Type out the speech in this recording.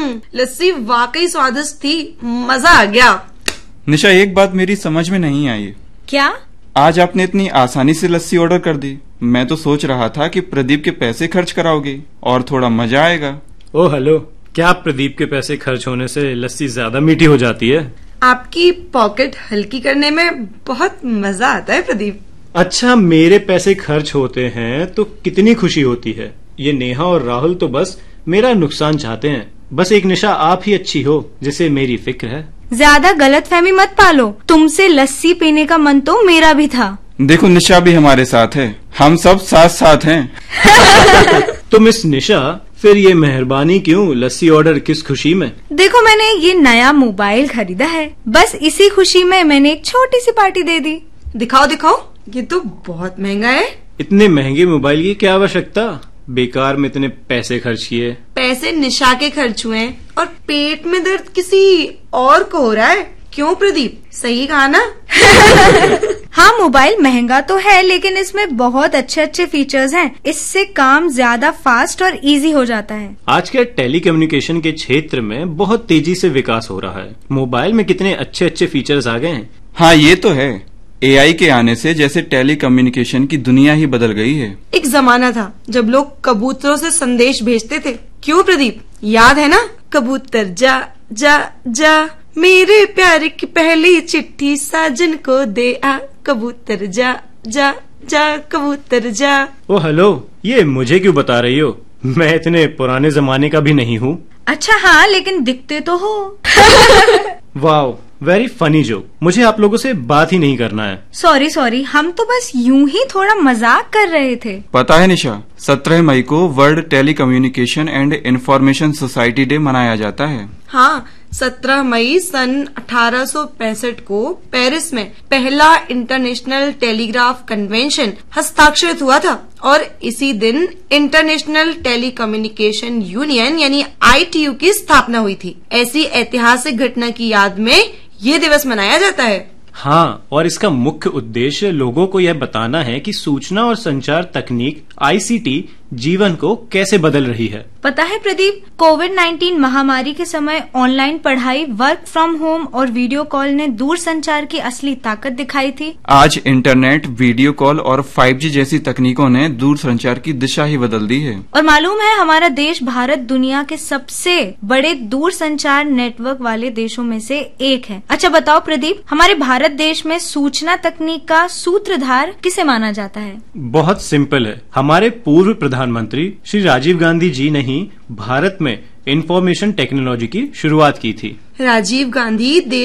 लस्सी वाकई स्वादिष्ट थी, मजा आ गया। निशा, एक बात मेरी समझ में नहीं आई। क्या? आज आपने इतनी आसानी से लस्सी ऑर्डर कर दी। मैं तो सोच रहा था कि प्रदीप के पैसे खर्च कराओगे और थोड़ा मजा आएगा। ओ हेलो, क्या प्रदीप के पैसे खर्च होने से लस्सी ज्यादा मीठी हो जाती है? आपकी पॉकेट हल्की करने में बहुत मजा आता है प्रदीप। अच्छा, मेरे पैसे खर्च होते हैं तो कितनी खुशी होती है। ये नेहा और राहुल तो बस मेरा नुकसान चाहते हैं। बस एक निशा आप ही अच्छी हो जिसे मेरी फिक्र है। ज्यादा गलतफहमी मत पालो, तुमसे लस्सी पीने का मन तो मेरा भी था। देखो, निशा भी हमारे साथ है, हम सब साथ साथ हैं। तो मिस निशा, फिर ये मेहरबानी क्यों? लस्सी ऑर्डर किस खुशी में? देखो, मैंने ये नया मोबाइल खरीदा है, बस इसी खुशी में मैंने एक छोटी सी पार्टी दे दी। दिखाओ दिखाओ, ये तो बहुत महंगा है। इतने महंगे मोबाइल की क्या आवश्यकता? बेकार में इतने पैसे खर्च किए। पैसे निशा के खर्च हुए हैं और पेट में दर्द किसी और को हो रहा है। क्यों प्रदीप, सही कहा ना? हाँ, मोबाइल महंगा तो है, लेकिन इसमें बहुत अच्छे अच्छे फीचर्स हैं। इससे काम ज्यादा फास्ट और इजी हो जाता है। आज के टेलीकम्युनिकेशन के क्षेत्र में बहुत तेजी से विकास हो रहा है। मोबाइल में कितने अच्छे अच्छे फीचर्स आ गए हैं। हाँ, ये तो है। एआई के आने से जैसे टेलीकम्युनिकेशन की दुनिया ही बदल गई है। एक जमाना था जब लोग कबूतरों से संदेश भेजते थे। क्यों प्रदीप, याद है ना? कबूतर जा जा जा, मेरे प्यार की पहली चिट्ठी साजन को दे आ। कबूतर जा जा जा, कबूतर जा। ओ हेलो, ये मुझे क्यों बता रही हो? मैं इतने पुराने जमाने का भी नहीं हूँ। अच्छा हाँ, लेकिन दिखते तो हो। वाह, वेरी फनी जोक। मुझे आप लोगों से बात ही नहीं करना है। सॉरी, हम तो बस यूं ही थोड़ा मजाक कर रहे थे। पता है निशा, 17 मई को world telecommunication and information society day मनाया जाता है। हाँ, 17 मई सन 1865 को पेरिस में पहला इंटरनेशनल टेलीग्राफ कन्वेंशन हस्ताक्षरित हुआ था और इसी दिन इंटरनेशनल टेलीकम्युनिकेशन यूनियन यानी ITU की स्थापना हुई थी। ऐसी ऐतिहासिक घटना की याद में ये दिवस मनाया जाता है। हाँ, और इसका मुख्य उद्देश्य लोगों को यह बताना है कि सूचना और संचार तकनीक ICT जीवन को कैसे बदल रही है। पता है प्रदीप, कोविड-19 महामारी के समय ऑनलाइन पढ़ाई, वर्क फ्रॉम होम और वीडियो कॉल ने दूर संचार की असली ताकत दिखाई थी। आज इंटरनेट, वीडियो कॉल और 5G जैसी तकनीकों ने दूर संचार की दिशा ही बदल दी है। और मालूम है, हमारा देश भारत दुनिया के सबसे बड़े दूर संचार नेटवर्क वाले देशों में से एक है। अच्छा बताओ प्रदीप, हमारे भारत देश में सूचना तकनीक का सूत्रधार किसे माना जाता है? बहुत सिंपल है, हमारे पूर्व प्रधानमंत्री श्री राजीव गांधी जी ने ही भारत में इंफॉर्मेशन टेक्नोलॉजी की शुरुआत की थी। राजीव गांधी